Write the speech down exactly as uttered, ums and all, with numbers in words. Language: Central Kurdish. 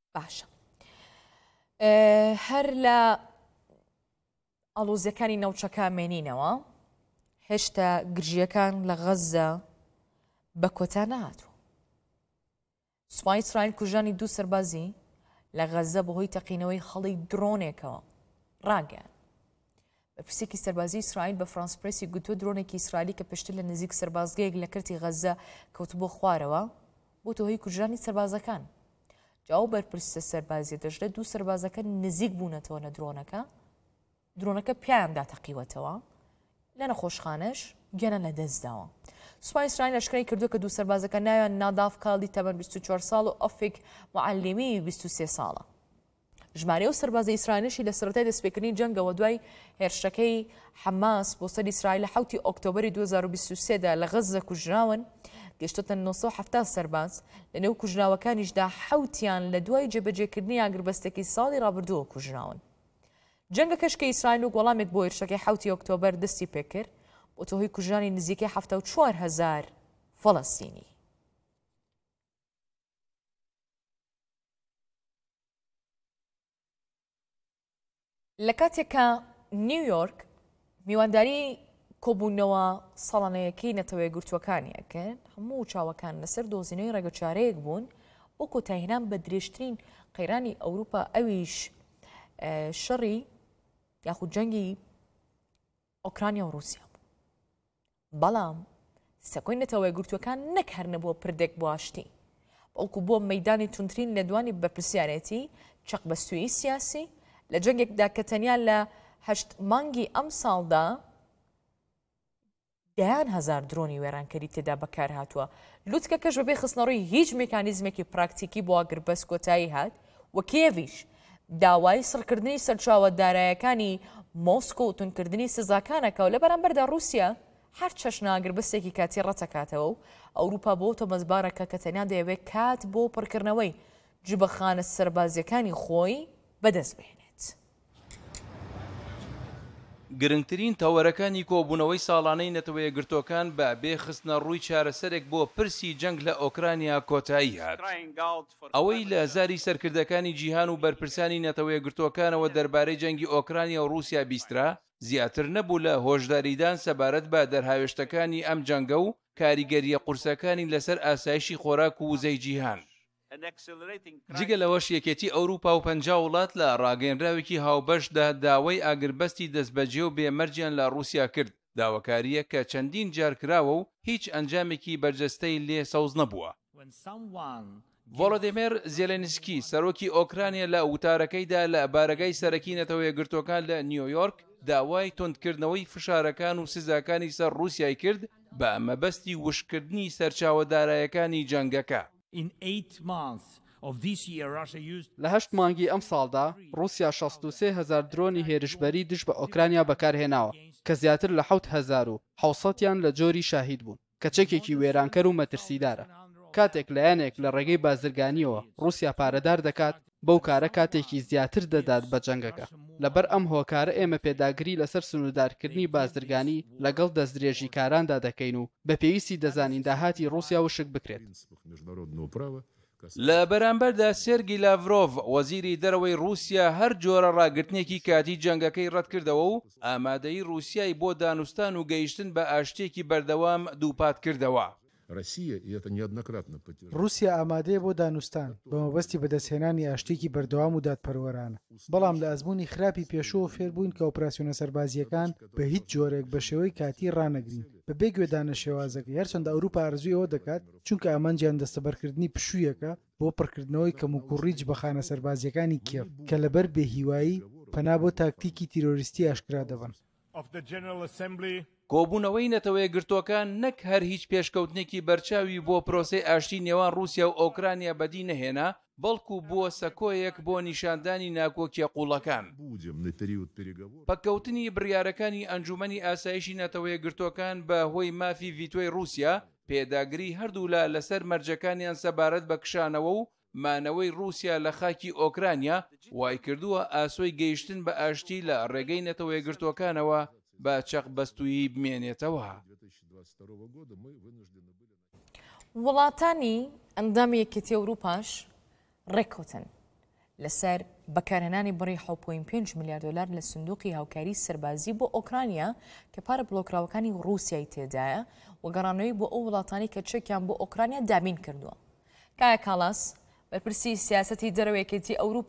باشە هەر لە ئەڵۆزیەکانی نەوچەکە مێنینەوە هێشتا گرژیەکان لە غەزە بە کۆتا نهاتوە. سوپای ئیسرائیل کوژانی دوو سەربازی لە غەزە بەهۆی تەقینەوەی هەڵی درۆنێکەوە ڕاگەیان. بە پرسێکی سەربازی ئیسرائیل بە فرانس پرێسی گوتووە درۆنێکی ئیسرائیلی کە پشتر لە نزیک سەربازگەیەک لە کەرتی غەزە کەوت بۆ خوارەوە بۆ هۆی کوژانی سەربازەکان. جاو بەرپرسە سەربازیە دەژێت دوو سەربازەکە نزیک بوونەتەوە لە درۆنەکە، درۆنەکە پیاندا تەقیوەتەوە لە نەخۆشخانەش گەنە لە دەستداوە. سوپای ئیسرائیل لەشکری کردو کە دوو سەربازەکە ناویان ناداف کاڵی تەمەن بیست و چوار ساڵ و ئەفێک معەلیمی بیست و سێ ساڵە. ژمارە و سەربازە ئیسرائیلشی لە سەرەتای دەستپێکردنی جەنگەوە دوای هێرشەکەی حەماس بۆ سەر ئیسرائیل لە حوتی ئۆکتۆبەری دوو هەزار و بیست و سێ دا لە غەزە کوژراون گەشتۆتە نۆ سەد و هەفتاد سەرباز. لە نێو کوژراوەکانیشدا حوتیان لە دوای جێبەجێکردنی ئاگربەستێکی ساڵی ڕابردووە کوژراون. جەنگەکەش کە ئیسرائیل و وەڵامێک بۆ هێرشەکەی حوتی ئۆکتۆبەر دەستی پێکرد بۆ هۆی کوژانی نزیکەی هەفتە و چوار هەزار فەڵەستینی. لە کاتێکە نیویۆرک میوانداری کۆبوونەوە ساڵانەیەکەی نەتەوە یەکگرتووەکانی ئەکەن، هەموو چاوەکان لەسەر دۆزینەوەی ڕێگەچارەیەک بوون بۆ کۆتایهێنان بە درێژترین قەیرانی ئەوروپا، ئەویش شەڕی یاخود جەنگی ئۆکرانیا و رووسیا بوو. بەڵام سەکۆی نەتەوە یەکگرتووەکان نەک هەر نەبووە پردێک بۆ ئاشتی، بەڵکو بۆ مەیدانی تونترین لە دوانی بەرپرسیارەتی چەقبەستووی سیاسی لە جەنگێکدا کە تەنیا لە هەشت مانگی ئەم ساڵدا دەیان هەزار درۆنی وێرانکەری تێدا بەکار هاتووە. لوتکەکەش بەبێ خستنەڕووی هیچ میکانیزمێکی پراکتیکی بۆ ئاگربەست کۆتایی هات و کێڤیش داوای سڕکردنی سەرچاوە دارایەکانی مۆسکۆ و تونکردنی سزاکانەکە و لە بەرامبەردا رووسیا هەر چەشنە ئاگربەستێکی کاتی ڕەتەکاتەوە و ئەوروپا بۆ تۆمەزبارەکە کە تەنیا دەیەوێت کات بۆ پڕکردنەوەی جبەخانە سەربازیەکانی خۆی بەدەست بهێنێت. گرنگترین تەوەرەکانی کۆبوونەوەی ساڵانەی نەتەوە یەکگرتووەکان بە بێخستنە ڕووی چارەسەرێک بۆ پرسی جەنگ لە ئۆکرانیا کۆتایی هات. ئەوەی لە زاری سەرکردەکانی جیهان و بەرپرسانی نەتەوە یەکگرتووەکانەوە دەربارەی جەنگی ئۆکرانیا و رووسیا بیسترا زیاتر نەبوو لە هۆشداریدان سەبارەت بە دەرهاوێشتەکانی ئەم جەنگە و کاریگەریە قورسەکانی لەسەر ئاسایشی خۆراک و وزەی جیهان. جگە لەوەش یەکێتی ئەوروپا و پەنجا وڵات لە ڕاگەیەنراوێکی هاوبەشدا داوای ئاگربەستی دەستبەجێ و بێمەرجیان لە رووسیا کرد، داواکاریە کە چەندین جار کراوە و هیچ ئەنجامێکی بەرجەستەی لێ سەوز نەبووە. ڤۆڵۆدیمیر زێلێنسکی سەرۆکی ئۆکرانیا لە وتارەکەیدا لە بارگای سەرەکی نەتەوە یەکگرتووەکان لە نیویۆرک داوای تۆندکردنەوەی فشارەکان و سزاکانی سەر رووسیای کرد بە مەبەستی وشکردنی سەرچاوە دارایەکانی جەنگەکە. لە هەشت مانگی ئەم ساڵدا رووسیا شەست و سێ هەزار درۆنی هێرشبەری دژ بە ئۆکرانیا بەکارهێناوە کە زیاتر لە حەوت هەزار و حەوسەدیان لە جۆری شاهید بوون کە چەکێکی وێرانکەر و مەترسیدارە. کاتێک لایەنێک لە ڕێگەی بازرگانیەوە رووسیا پارەدار دەکات بەو کارە کاتێکی زیاتر دەدات بە جەنگەکە. لەبەر ئەم هۆکارە ئێمە پێداگری لەسەر سنوردارکردنی بازرگانی لەگەڵ دەستدرێژی کاراندا دەکەین و بە پێویستی دەزانین داهاتی رووسیا وشک بکرێت. لە بەرامبەردا سێرگی لاڤرۆڤ وەزیری دەرەوەی رووسیا هەر جۆرە ڕاگرتنێکی کاتی جەنگەکەی ڕەت کردەوە و ئامادەی رووسیای بۆ دانوستان و گەیشتن بە ئاشتێکی بەردەوام دووپات کردەوە. رووسیا ئامادەیە بۆ دانوستان بە مەبەستی بەدەستهێنانی ئاشتێکی بەردەوام و دادپەروەرانە، بەڵام لە ئەزمموی خراپی پێشەوە فێربووین کە ئۆپراسیۆنە سەربازیەکان بە هیچ جۆرێک بە شێوەی کاتی ڕانەگرین بەبێ گوێدانە شێوازەکە. هەرچەندە ئەوروپا ئارزووی ئەوە دەکات چونکە ئامانجیان دەستەبەرکردنی پشوویەکە بۆ پڕکردنەوەی کەموکوڕیج بەخانە سەربازیەکانی کێف کە لەبەر بێهیوایی پەنا بۆ تاکتیکی تیرۆریستی ئاشکرا دەبن. کۆبوونەوەی نەتەوە یەکگرتووەکان نەک هەر هیچ پێشکەوتنێکی بەرچاوی بۆ پرۆسەی ئاشتی نێوان رووسیا و ئۆکرانیا بەدی نەهێنا، بەڵکو بووە سەکۆیەک بۆ نیشاندانی ناکۆکیە قوڵەکان. پەککەوتنی بڕیارەکانی ئەنجومەنی ئاسایشی نەتەوە یەکگرتووەکان بە هۆی مافی ڤیتۆی رووسیا پێداگری هەردوولا لەسەر مەرجەکانیان سەبارەت بە کشانەوە و مانەوەی رووسیا لە خاکی ئۆکرانیا وای کردووە ئاسۆی گەیشتن بە ئاشتی لە ڕێگەی نەتەوە یەکگرتووەکانەوە بە چەقبەستووی بمێنێتەوە. وڵاتانی ئەندامی یەکێتی ئەوروپاش ڕێککەوتن لەسەر بەکارهێنانی بڕی حەوت پۆینت پێنج میلیارد دۆلار لە سندوقی هاوکاری سەربازی بۆ ئۆکرانیا کە پارە بڵۆکراوەکانی ڕووسیای تێدایە و گەڕانەوەی بۆ ئەو وڵاتانی کە چەکیان بۆ ئۆکرانیا دابین کردووە. کایە کاڵاس بەرپرسی سیاسەتی دەرەوەیەکێتی ئەوروپا